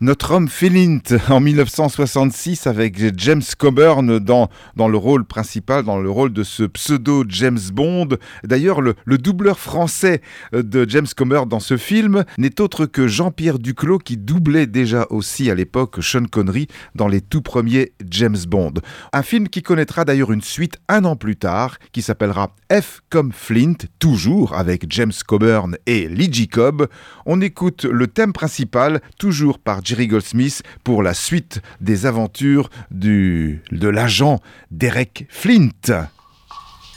Notre homme Flint en 1966 avec James Coburn dans le rôle principal, dans le rôle de ce pseudo James Bond. D'ailleurs, le doubleur français de James Coburn dans ce film n'est autre que Jean-Pierre Duclos qui doublait déjà aussi à l'époque Sean Connery dans les tout premiers James Bond. Un film qui connaîtra d'ailleurs une suite un an plus tard qui s'appellera F comme Flint, toujours avec James Coburn et Lee J. Cobb. On écoute le thème principal, toujours par Jerry Goldsmith, pour la suite des aventures de l'agent Derek Flint.